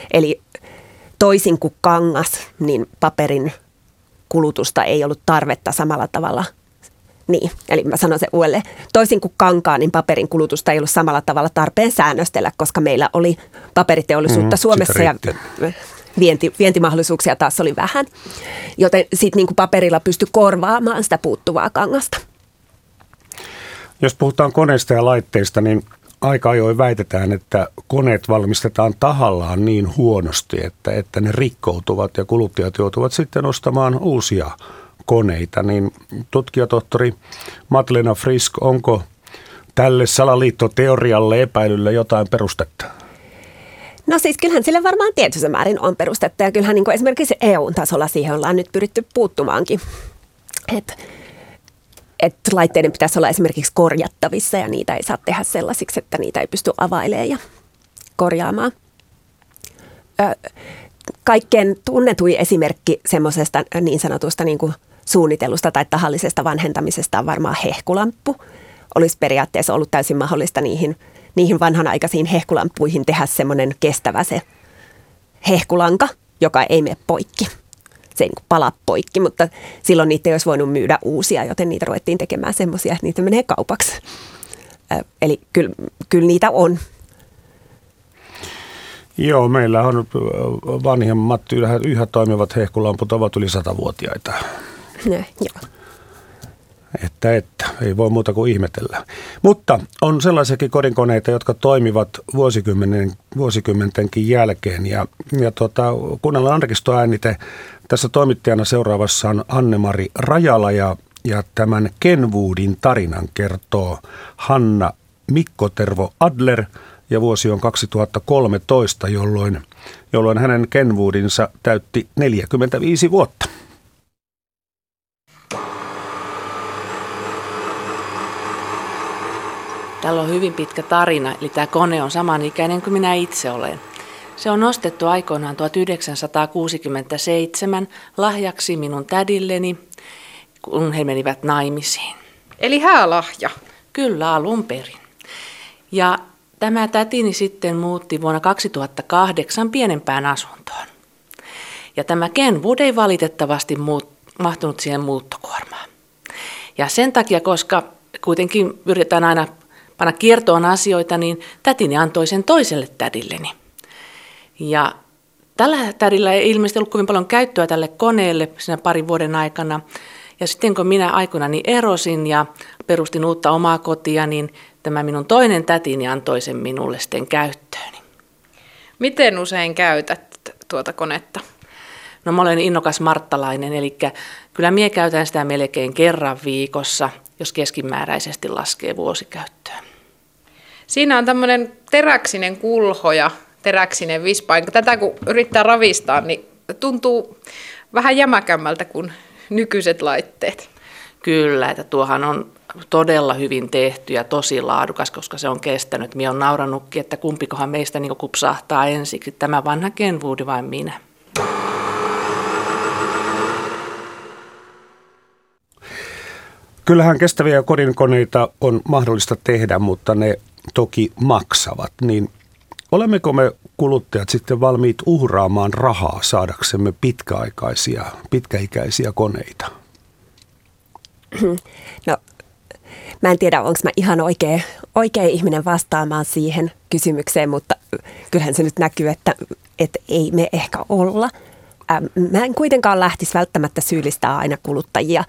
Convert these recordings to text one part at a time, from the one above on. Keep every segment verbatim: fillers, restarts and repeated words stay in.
Eli toisin kuin kangas, niin paperin kulutusta ei ollut tarvetta samalla tavalla. Niin, eli mä sanon sen uudelleen. Toisin kuin kankaan, niin paperin kulutusta ei ollut samalla tavalla tarpeen säännöstellä, koska meillä oli paperiteollisuutta mm, Suomessa ja vienti, vientimahdollisuuksia taas oli vähän. Joten sitten niin paperilla pystyi korvaamaan sitä puuttuvaa kangasta. Jos puhutaan koneista ja laitteista, niin aika ajoin väitetään, että koneet valmistetaan tahallaan niin huonosti, että, että ne rikkoutuvat ja kuluttajat joutuvat sitten ostamaan uusia koneita. Niin tutkijatohtori Madlena Frisk, onko tälle salaliittoteorialle epäilylle jotain perustetta? No siis kyllähän sille varmaan tietyssä määrin on perustetta ja kyllähän niin kuin esimerkiksi E U-tasolla siihen ollaan nyt pyritty puuttumaankin. Että et laitteiden pitäisi olla esimerkiksi korjattavissa ja niitä ei saa tehdä sellaisiksi, että niitä ei pysty availemaan ja korjaamaan. Ö, kaikkein tunnetuin esimerkki semmoisesta niin sanotusta niin kuin suunnitelusta tai tahallisesta vanhentamisesta on varmaan hehkulamppu. Olisi periaatteessa ollut täysin mahdollista niihin, niihin vanhanaikaisiin hehkulampuihin tehdä semmoinen kestävä se hehkulanka, joka ei mene poikki. Se ei pala poikki, mutta silloin niitä ei olisi voinut myydä uusia, joten niitä ruvettiin tekemään semmoisia, että niitä menee kaupaksi. Eli kyllä, kyllä niitä on. Joo, meillä on vanhemmat yhä, yhä toimivat hehkulamput ovat yli satavuotiaita. No, joo. Että, että, ei voi muuta kuin ihmetellä. Mutta on sellaisiakin kodinkoneita, jotka toimivat vuosikymmenen, vuosikymmentenkin jälkeen. Ja, ja tuota, kuunnellaan arkistoäänite. Tässä toimittajana seuraavassa on Anne-Mari Rajala ja, ja tämän Kenwoodin tarinan kertoo Hanna Mikko-Tervo Adler. Ja vuosi on kaksituhattakolmetoista, jolloin, jolloin hänen Kenwoodinsa täytti neljäkymmentäviisi vuotta. Täällä on hyvin pitkä tarina, eli tämä kone on samanikäinen kuin minä itse olen. Se on ostettu aikoinaan tuhatyhdeksänsataakuusikymmentäseitsemän lahjaksi minun tädilleni, kun he menivät naimisiin. Eli häälahja? Kyllä, alun perin. Ja tämä tätini sitten muutti vuonna kaksituhattakahdeksan pienempään asuntoon. Ja tämä Kenwood ei valitettavasti muut, mahtunut siihen muuttokuormaan. Ja sen takia, koska kuitenkin yritetään aina panna kiertoon asioita, niin tätini antoi sen toiselle tädilleni. Ja tällä tädillä ei ilmeisesti ollut kovin paljon käyttöä tälle koneelle siinä parin vuoden aikana. Ja sitten kun minä aikoinani erosin ja perustin uutta omaa kotia, niin tämä minun toinen tätini antoi sen minulle sitten käyttööni. Miten usein käytät tuota konetta? No mä olen innokas marttalainen, eli kyllä minä käytän sitä melkein kerran viikossa, jos keskimääräisesti laskee vuosikäyttöön. Siinä on tämmöinen teräksinen kulho ja teräksinen vispainko. Tätä kun yrittää ravistaa, niin tuntuu vähän jämäkämmältä kuin nykyiset laitteet. Kyllä, että tuohan on todella hyvin tehty ja tosi laadukas, koska se on kestänyt. Minä olen naurannutkin, että kumpikohan meistä niin kupsahtaa ensiksi, tämä vanha Kenwood vai minä. Kyllähän kestäviä kodinkoneita on mahdollista tehdä, mutta ne toki maksavat. Niin olemmeko me kuluttajat sitten valmiit uhraamaan rahaa saadaksemme pitkäaikaisia, pitkäikäisiä koneita? No, mä en tiedä, onko mä ihan oikea, oikea ihminen vastaamaan siihen kysymykseen, mutta kyllähän se nyt näkyy, että, että ei me ehkä olla. Mä en kuitenkaan lähtisi välttämättä syyllistää aina kuluttajia.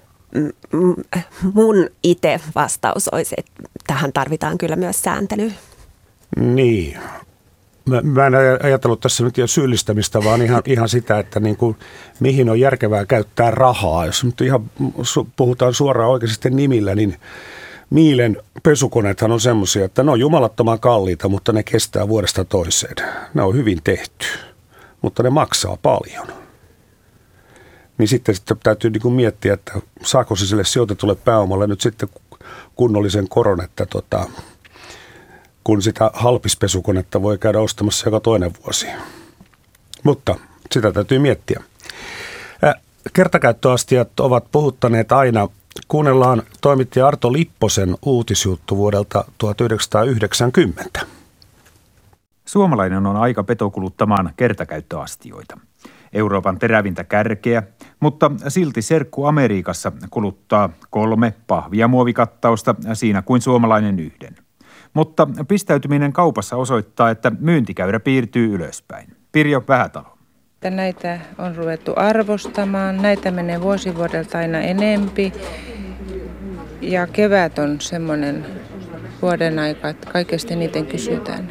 Mun itse vastaus olisi, että tähän tarvitaan kyllä myös sääntelyä. Niin. Mä, mä en ajatellut tässä nyt jo syyllistämistä, vaan ihan, ihan sitä, että niin kuin, mihin on järkevää käyttää rahaa. Jos nyt ihan su, puhutaan suoraan oikeasti nimillä, niin Miilen pesukoneethan on semmoisia, että ne on jumalattoman kalliita, mutta ne kestää vuodesta toiseen. Ne on hyvin tehty, mutta ne maksaa paljon. Niin sitten, sitten täytyy niin kuin miettiä, että saako se sille sijoitetulle pääomalle nyt sitten kunnollisen koron, että tota, kun sitä halpispesukonetta voi käydä ostamassa joka toinen vuosi. Mutta sitä täytyy miettiä. Kertakäyttöastiat ovat puhuttaneet aina. Kuunnellaan toimittaja Arto Lipposen uutisjuttu vuodelta tuhatyhdeksänsataayhdeksänkymmentä. Suomalainen on aika peto kuluttamaan kertakäyttöastioita. Euroopan terävintä kärkeä, mutta silti serkku Amerikassa kuluttaa kolme pahvia muovikattausta siinä kuin suomalainen yhden. Mutta pistäytyminen kaupassa osoittaa, että myyntikäyrä piirtyy ylöspäin. Pirjo Vähätalo. Näitä on ruvettu arvostamaan. Näitä menee vuosi vuodelta aina enempi. Ja kevät on semmoinen vuoden aika, että kaikesta niiden kysytään.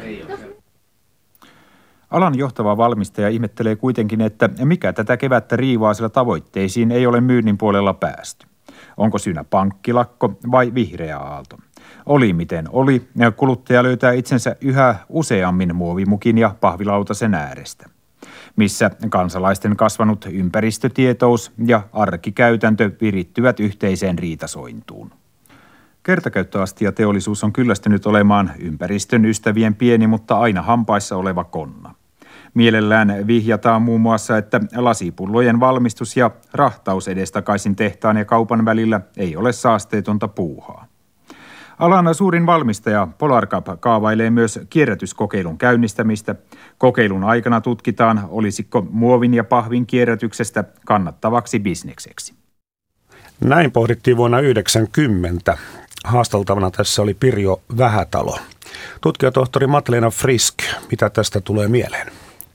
Alan johtava valmistaja ihmettelee kuitenkin, että mikä tätä kevättä riivaa, sillä tavoitteisiin ei ole myynnin puolella päästy. Onko syynä pankkilakko vai vihreä aalto? Oli miten oli, ja kuluttaja löytää itsensä yhä useammin muovimukin ja pahvilautasen äärestä, missä kansalaisten kasvanut ympäristötietous ja arkikäytäntö virittyvät yhteiseen riitasointuun. Kertakäyttöastiateollisuus on kyllästynyt olemaan ympäristön ystävien pieni, mutta aina hampaissa oleva konna. Mielellään vihjataan muun muassa, että lasipullojen valmistus ja rahtaus edestakaisin tehtaan ja kaupan välillä ei ole saasteetonta puuhaa. Alan suurin valmistaja Polarcup kaavailee myös kierrätyskokeilun käynnistämistä. Kokeilun aikana tutkitaan, olisiko muovin ja pahvin kierrätyksestä kannattavaksi bisnekseksi. Näin pohdittiin vuonna yhdeksänkymmentä. Haasteltavana tässä oli Pirjo Vähätalo. Tutkijatohtori Madeleina Frisk, mitä tästä tulee mieleen?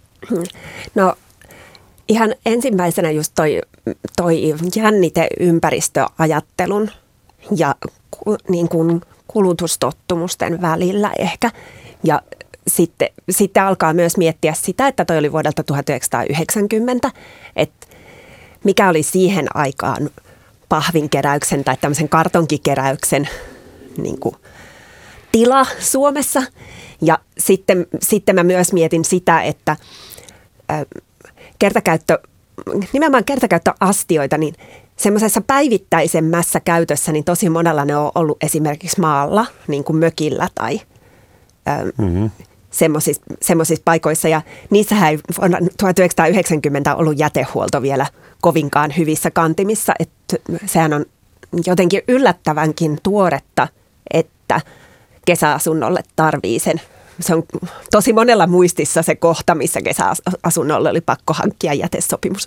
No ihan ensimmäisenä just toi, toi jännite ympäristöajattelun ja niin kuin kulutustottumusten välillä ehkä. Ja sitten, sitten alkaa myös miettiä sitä, että toi oli vuodelta tuhatyhdeksänsataayhdeksänkymmentä, että mikä oli siihen aikaan pahvinkeräyksen tai tämmöisen kartonkikeräyksen niin kuin tila Suomessa. Ja sitten, sitten mä myös mietin sitä, että ä, kertakäyttö, nimenomaan kertakäyttöastioita, niin semmoisessa päivittäisemmässä käytössä, niin tosi monella ne on ollut esimerkiksi maalla, niin kuin mökillä tai mm-hmm. semmoisissa, semmoisissa paikoissa. Ja niissähän ei vuonna tuhatyhdeksänsataayhdeksänkymmentä ollut jätehuolto vielä kovinkaan hyvissä kantimissa. Että sehän on jotenkin yllättävänkin tuoretta, että kesäasunnolle tarvii sen. Se on tosi monella muistissa se kohta, missä kesäasunnolle oli pakko hankkia jätesopimus.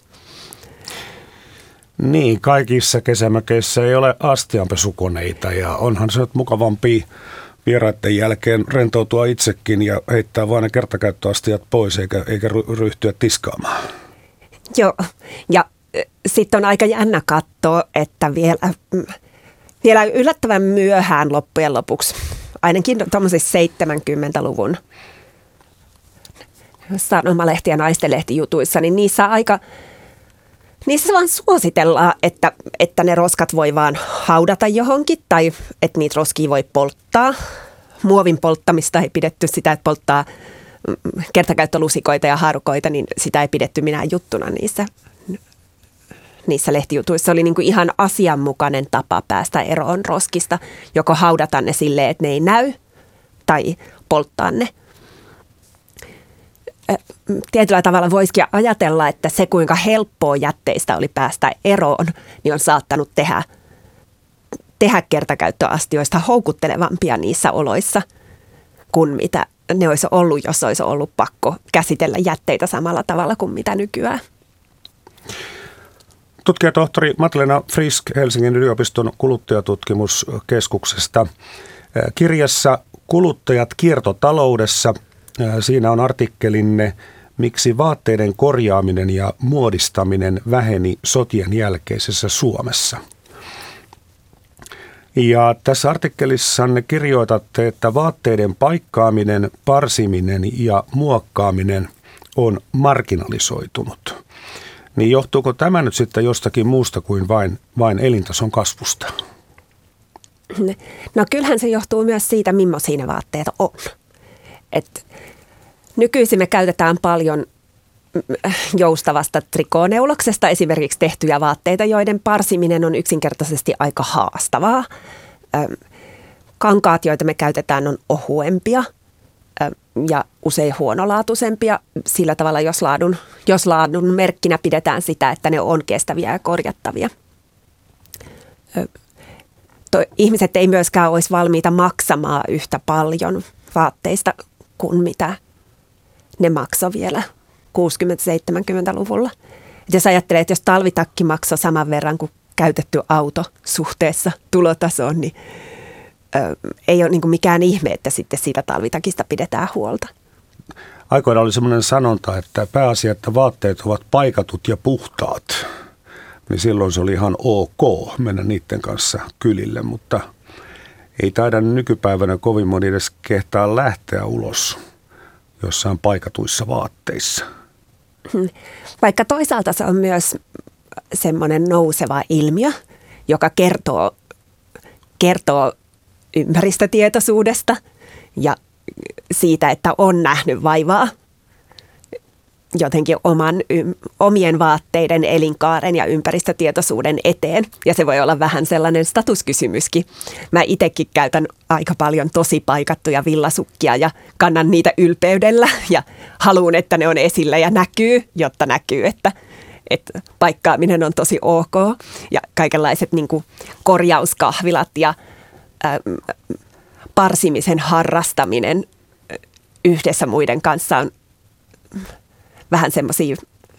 Niin, kaikissa kesämökeissä ei ole astianpesukoneita ja onhan se mukavampi vieraiden jälkeen rentoutua itsekin ja heittää vain ne kertakäyttöastiat pois eikä, eikä ryhtyä tiskaamaan. Joo, ja sitten on aika jännä katsoa, että vielä, vielä yllättävän myöhään loppujen lopuksi, ainakin tuommoisissa seitsemänkymmentäluvun sanomalehti- ja naistenlehtijutuissa, niin niissä aika... Niissä vaan suositellaan, että, että ne roskat voi vaan haudata johonkin tai että niitä roskia voi polttaa. Muovin polttamista ei pidetty sitä, että polttaa kertakäyttölusikoita ja haarukoita, niin sitä ei pidetty minään juttuna niissä, niissä lehtijutuissa. Se oli niin kuin ihan asianmukainen tapa päästä eroon roskista, joko haudata ne silleen, että ne ei näy tai polttaa ne. Tietyllä tavalla voisikin ajatella, että se kuinka helppoa jätteistä oli päästä eroon, niin on saattanut tehdä, tehdä kertakäyttöastioista houkuttelevampia niissä oloissa kuin mitä ne olisi ollut, jos olisi ollut pakko käsitellä jätteitä samalla tavalla kuin mitä nykyään. Tutkijatohtori Madeleina Frisk Helsingin yliopiston kuluttajatutkimuskeskuksesta. Kirjassa Kuluttajat kiertotaloudessa. Siinä on artikkelinne, miksi vaatteiden korjaaminen ja muodistaminen väheni sotien jälkeisessä Suomessa. Ja tässä artikkelissanne kirjoitatte, että vaatteiden paikkaaminen, parsiminen ja muokkaaminen on marginalisoitunut. Niin johtuuko tämä nyt sitten jostakin muusta kuin vain, vain elintason kasvusta? No kyllähän se johtuu myös siitä, millaisia ne vaatteet on. Et nykyisin me käytetään paljon joustavasta trikooneuloksesta esimerkiksi tehtyjä vaatteita, joiden parsiminen on yksinkertaisesti aika haastavaa. Kankaat, joita me käytetään, on ohuempia ja usein huonolaatuisempia sillä tavalla, jos laadun, jos laadun merkkinä pidetään sitä, että ne on kestäviä ja korjattavia. Ihmiset ei myöskään olisi valmiita maksamaan yhtä paljon vaatteista kuin mitä ne maksoi vielä kuusikymmentä-seitsemänkymmentäluvulla. Et jos ajattelee, että jos talvitakki maksoi saman verran kuin käytetty auto suhteessa tulotasoon, niin ö, ei ole niin kuin mikään ihme, että sitten siitä talvitakista pidetään huolta. Aikoina oli semmoinen sanonta, että pääasia, että vaatteet ovat paikatut ja puhtaat. Niin silloin se oli ihan ok mennä niiden kanssa kylille, mutta ei taida nykypäivänä kovin moni edes kehtaa lähteä ulos jossain paikatuissa vaatteissa. Vaikka toisaalta se on myös semmoinen nouseva ilmiö, joka kertoo, kertoo ympäristötietoisuudesta ja siitä, että on nähnyt vaivaa jotenkin oman, omien vaatteiden elinkaaren ja ympäristötietoisuuden eteen. Ja se voi olla vähän sellainen statuskysymyskin. Mä itsekin käytän aika paljon tosi paikattuja villasukkia ja kannan niitä ylpeydellä ja haluan, että ne on esillä ja näkyy, jotta näkyy, että, että paikkaaminen on tosi ok. Ja kaikenlaiset niin kuin korjauskahvilat ja ä, parsimisen harrastaminen yhdessä muiden kanssa on vähän semmoisia,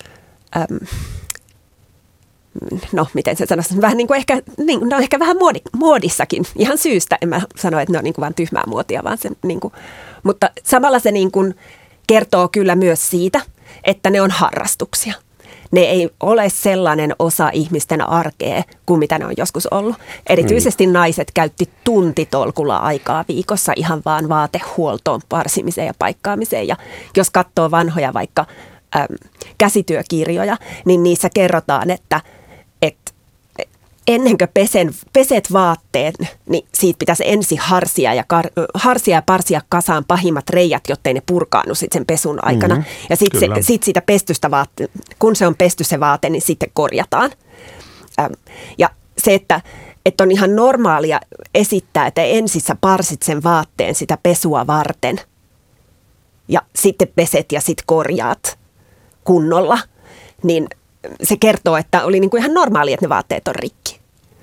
no miten se sanoisi, vähän niin kuin ehkä, niin, no ehkä vähän muodi, muodissakin, ihan syystä. En mä sano, että ne on niin kuin vaan tyhmää muotia, vaan se niin kuin, mutta samalla se niin kuin kertoo kyllä myös siitä, että ne on harrastuksia. Ne ei ole sellainen osa ihmisten arkea kuin mitä ne on joskus ollut. Erityisesti mm. naiset käytti tuntitolkulla aikaa viikossa ihan vaan vaatehuoltoon, parsimiseen ja paikkaamiseen. Ja jos katsoo vanhoja vaikka äm, käsityökirjoja, niin niissä kerrotaan, että, että ennen kuin pesen, peset vaatteen, niin siitä pitäisi ensin harsia ja, kar, harsia ja parsia kasaan pahimmat reijät, jottei ne purkaannu sit sen pesun aikana. Mm-hmm, ja sitten sit siitä pestystä vaate, kun se on pesty se vaate, niin sitten korjataan. Ähm, ja se, että, että on ihan normaalia esittää, että ensin sä parsit sen vaatteen sitä pesua varten ja sitten peset ja sitten korjaat kunnolla, niin se kertoo, että oli niin kuin ihan normaalia, että ne vaatteet on rikki.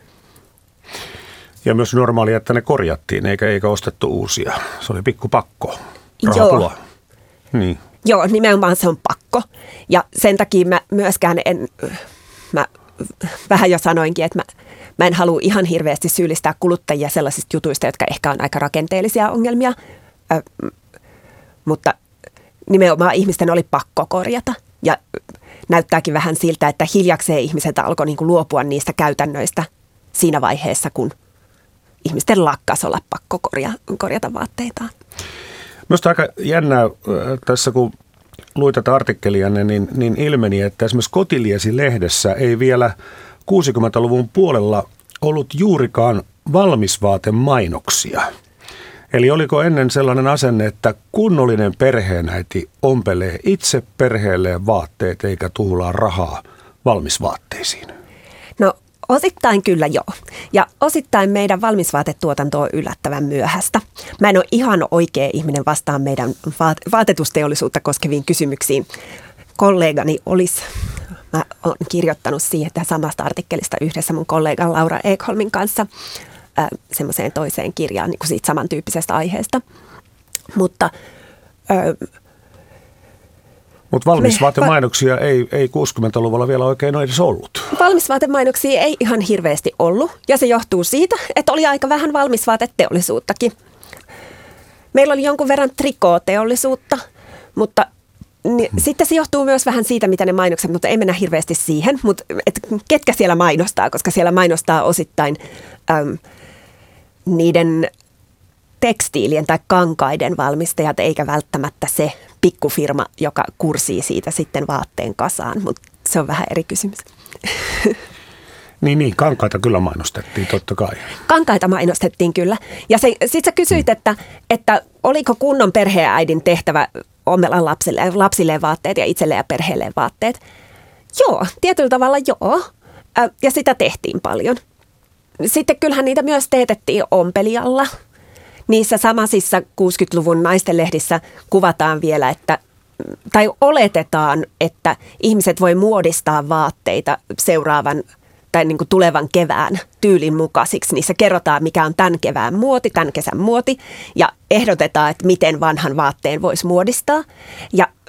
Ja myös normaalia, että ne korjattiin, eikä, eikä ostettu uusia. Se oli pikku pakko. Joo. Niin. Joo, nimenomaan se on pakko. Ja sen takia mä myöskään en, mä vähän jo sanoinkin, että mä, mä en halua ihan hirveästi syyllistää kuluttajia sellaisista jutuista, jotka ehkä on aika rakenteellisia ongelmia. Ö, mutta nimenomaan ihmisten oli pakko korjata. Ja näyttääkin vähän siltä, että hiljakseen ihmiset alkoi niin kuin luopua niistä käytännöistä siinä vaiheessa, kun ihmisten lakkas olla pakko korja, korjata vaatteitaan. Minusta aika jännää tässä, kun luin tätä artikkelianne, niin, niin ilmeni, että esimerkiksi Kotiliesi-lehdessä ei vielä kuusikymmentäluvun puolella ollut juurikaan valmisvaatemainoksia. Eli oliko ennen sellainen asenne, että kunnollinen perheenäiti ompelee itse perheelleen vaatteet eikä tuhlaa rahaa valmisvaatteisiin? No osittain kyllä joo. Ja osittain meidän valmisvaatetuotanto on yllättävän myöhäistä. Mä en ole ihan oikea ihminen vastaan meidän vaatetusteollisuutta koskeviin kysymyksiin. Kollegani olisi, mä olen kirjoittanut siitä samasta artikkelista yhdessä mun kollegan Laura Ekholmin kanssa äh, semmoiseen toiseen kirjaan niin kuin siitä samantyyppisestä aiheesta. Mutta äh, Mutta valmisvaatemainoksia ei, ei kuusikymmentäluvulla vielä oikein ole edes ollut. Valmisvaatemainoksia ei ihan hirveästi ollut, ja se johtuu siitä, että oli aika vähän valmisvaateteollisuuttakin. Meillä oli jonkun verran trikooteollisuutta, mutta niin, hmm. sitten se johtuu myös vähän siitä, mitä ne mainokset, mutta ei mennä hirveästi siihen. Mutta et, ketkä siellä mainostaa, koska siellä mainostaa osittain äm, niiden tekstiilien tai kankaiden valmistajat, eikä välttämättä se pikkufirma, joka kursii siitä sitten vaatteen kasaan, mutta se on vähän eri kysymys. Niin, niin, kankaita kyllä mainostettiin, totta kai. Kankaita mainostettiin kyllä. Ja sitten sä kysyit, että, että oliko kunnon perheenäidin tehtävä omella lapsille, lapsilleen vaatteet ja itselleen ja perheelleen vaatteet. Joo, tietyllä tavalla joo. Ja sitä tehtiin paljon. Sitten kyllähän niitä myös teetettiin ompelijalla. Niissä samaisissa kuusikymmentäluvun naistenlehdissä kuvataan vielä, että, tai oletetaan, että ihmiset voi muodistaa vaatteita seuraavan tai niin kuin tulevan kevään tyylin mukaisiksi. Niissä kerrotaan, mikä on tämän kevään muoti, tämän kesän muoti, ja ehdotetaan, että miten vanhan vaatteen voisi muodistaa. Ja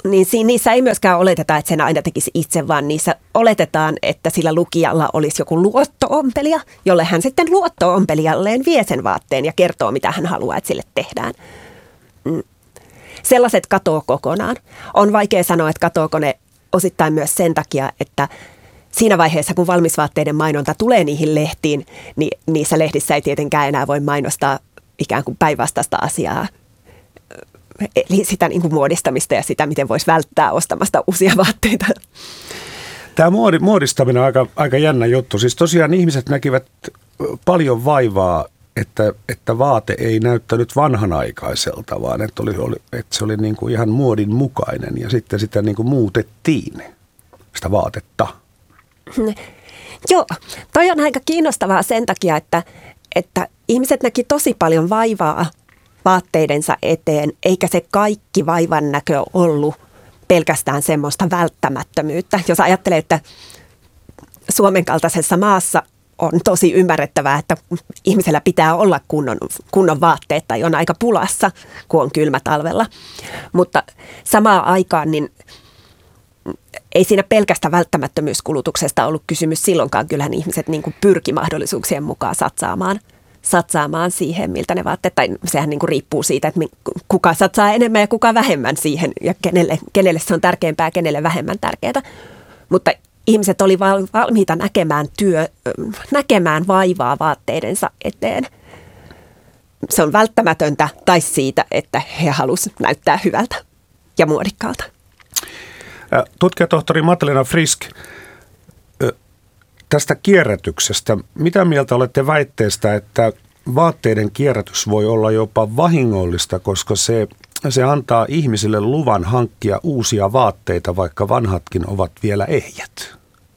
niin si- niissä ei myöskään oleteta, että sen aina tekisi itse, vaan niissä oletetaan, että sillä lukijalla olisi joku luotto-ompelija, jolle hän sitten luotto-ompelijalleen vie sen vaatteen ja kertoo, mitä hän haluaa, että sille tehdään. Mm. Sellaiset katoo kokonaan. On vaikea sanoa, että katoako ne osittain myös sen takia, että siinä vaiheessa, kun valmisvaatteiden mainonta tulee niihin lehtiin, niin niissä lehdissä ei tietenkään enää voi mainostaa ikään kuin päinvastaista asiaa. Eli sitä niin kuin muodistamista ja sitä, miten voisi välttää ostamasta uusia vaatteita. Tämä muodi, muodistaminen on aika, aika jännä juttu. Siis tosiaan ihmiset näkivät paljon vaivaa, että, että vaate ei näyttänyt vanhanaikaiselta, vaan että, oli, oli, että se oli niin kuin ihan muodin mukainen ja sitten sitä niin kuin muutettiin, sitä vaatetta. Joo, toi on aika kiinnostavaa sen takia, että, että ihmiset näki tosi paljon vaivaa vaatteidensa eteen, eikä se kaikki vaivan näkö ollut pelkästään semmoista välttämättömyyttä. Jos ajattelee, että Suomen kaltaisessa maassa on tosi ymmärrettävää, että ihmisellä pitää olla kunnon, kunnon vaatteet tai on aika pulassa, kun on kylmä talvella. Mutta samaan aikaan niin ei siinä pelkästä välttämättömyyskulutuksesta ollut kysymys silloinkaan. Kyllähän ihmiset niin kuin pyrki mahdollisuuksien mukaan satsaamaan, satsaamaan siihen, miltä ne vaatteet, tai sehän niin kuin riippuu siitä, että kuka satsaa enemmän ja kuka vähemmän siihen, ja kenelle, kenelle se on tärkeämpää ja kenelle vähemmän tärkeää. Mutta ihmiset oli valmiita näkemään, työ, näkemään vaivaa vaatteidensa eteen. Se on välttämätöntä, tai siitä, että he halusivat näyttää hyvältä ja muodikkaalta. Tutkijatohtori Magdalena Frisk, tästä kierrätyksestä. Mitä mieltä olette väitteestä, että vaatteiden kierrätys voi olla jopa vahingollista, koska se, se antaa ihmisille luvan hankkia uusia vaatteita, vaikka vanhatkin ovat vielä ehjät?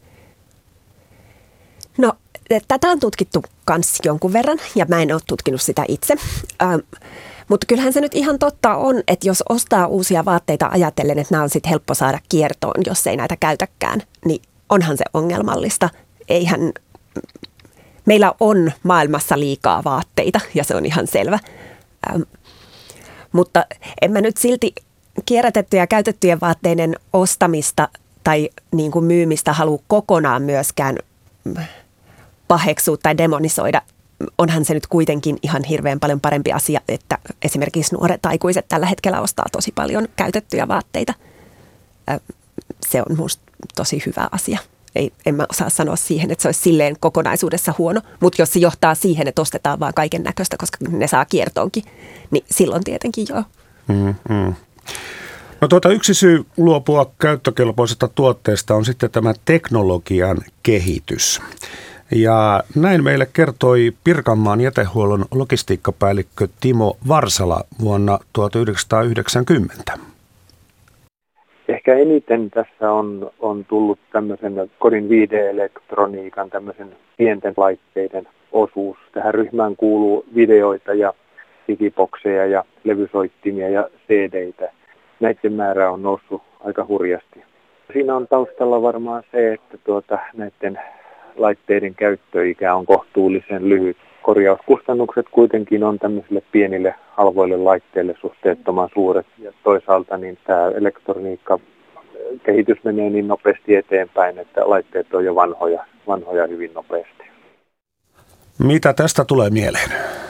No, tätä on tutkittu kans jonkun verran, ja mä en ole tutkinut sitä itse. Ähm, mutta kyllähän se nyt ihan totta on, että jos ostaa uusia vaatteita ajatellen, että nämä on sitten helppo saada kiertoon, jos ei näitä käytäkään, niin onhan se ongelmallista. Eihän, meillä on maailmassa liikaa vaatteita, ja se on ihan selvä. Ähm, mutta en mä nyt silti kierrätettyjä ja käytettyjen vaatteiden ostamista tai niin kuin myymistä halua kokonaan myöskään paheksua tai demonisoida. Onhan se nyt kuitenkin ihan hirveän paljon parempi asia, että esimerkiksi nuoret aikuiset tällä hetkellä ostaa tosi paljon käytettyjä vaatteita. Se on musta tosi hyvä asia. Ei, en mä osaa sanoa siihen, että se olisi silleen kokonaisuudessa huono, mutta jos se johtaa siihen, että ostetaan vaan kaiken näköistä, koska ne saa kiertoonkin, niin silloin tietenkin joo. Mm-hmm. No tuota, yksi syy luopua käyttökelpoisesta tuotteesta on sitten tämä teknologian kehitys. Ja näin meille kertoi Pirkanmaan jätehuollon logistiikkapäällikkö Timo Varsala vuonna tuhatyhdeksänsataayhdeksänkymmentä. Ehkä eniten tässä on, on tullut tämmöisen kodin viihde-elektroniikan, tämmöisen pienten laitteiden osuus. Tähän ryhmään kuuluu videoita ja digibokseja ja levysoittimia ja C D:itä. Näiden määrä on noussut aika hurjasti. Siinä on taustalla varmaan se, että tuota, näiden laitteiden käyttöikä on kohtuullisen lyhyt. Korjauskustannukset kuitenkin on tämmöisille pienille halvoille laitteille suhteettoman suuret. Ja toisaalta niin tämä elektroniikka kehitys menee niin nopeasti eteenpäin, että laitteet on jo vanhoja, vanhoja hyvin nopeasti. Mitä tästä tulee mieleen?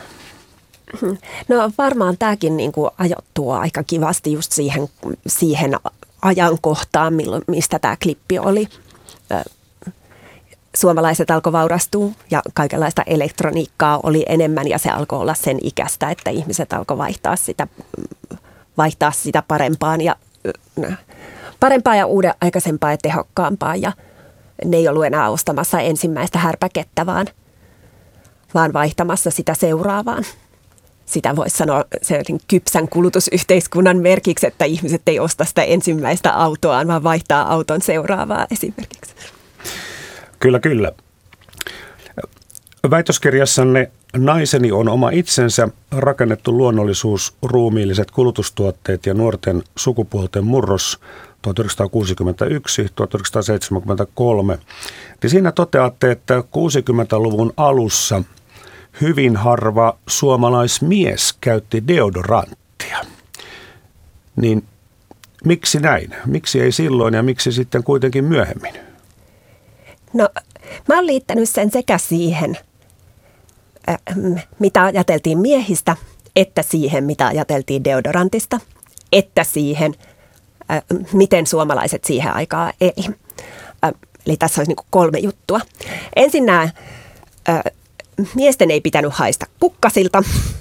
No varmaan tämäkin niin kuin ajoittuu aika kivasti just siihen, siihen ajankohtaan, milloin, mistä tämä klippi oli. Suomalaiset alkoi vaurastua ja kaikenlaista elektroniikkaa oli enemmän ja se alkoi olla sen ikäistä, että ihmiset alkoi vaihtaa sitä, vaihtaa sitä parempaan ja, parempaa ja uuden aikaisempaa ja tehokkaampaa ja ne ei ollut enää ostamassa ensimmäistä härpäkettä, vaan, vaan vaihtamassa sitä seuraavaan. Sitä voisi sanoa se kypsän kulutusyhteiskunnan merkiksi, että ihmiset ei osta sitä ensimmäistä autoaan, vaan vaihtaa auton seuraavaa esimerkiksi. Kyllä, kyllä. Väitöskirjassanne Naiseni on oma itsensä, rakennettu luonnollisuus, ruumiilliset kulutustuotteet ja nuorten sukupuolten murros tuhatyhdeksänsataakuusikymmentäyksi tuhatyhdeksänsataaseitsemänkymmentäkolme. Niin siinä toteatte, että kuusikymmentäluvun alussa hyvin harva suomalaismies käytti deodoranttia. Niin miksi näin? Miksi ei silloin ja miksi sitten kuitenkin myöhemmin? No, mä oon liittänyt sen sekä siihen, mitä ajateltiin miehistä, että siihen, mitä ajateltiin deodorantista, että siihen, miten suomalaiset siihen aikaan eli. Eli tässä olisi niin kuin kolme juttua. Ensin nämä miesten ei pitänyt haista kukkasilta,